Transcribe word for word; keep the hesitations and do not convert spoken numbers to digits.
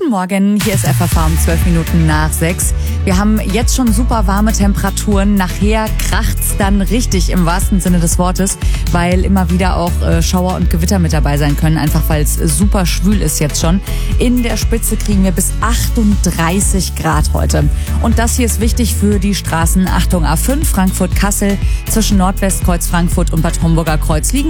Guten Morgen, hier ist F F H um zwölf Minuten nach sechs. Wir haben jetzt schon super warme Temperaturen. Nachher kracht's dann richtig im wahrsten Sinne des Wortes, weil immer wieder auch äh, Schauer und Gewitter mit dabei sein können, einfach weil es super schwül ist jetzt schon. In der Spitze kriegen wir bis achtunddreißig Grad heute. Und das hier ist wichtig für die Straßen. Achtung, A fünf, Frankfurt-Kassel, zwischen Nordwestkreuz Frankfurt und Bad Homburger Kreuz liegen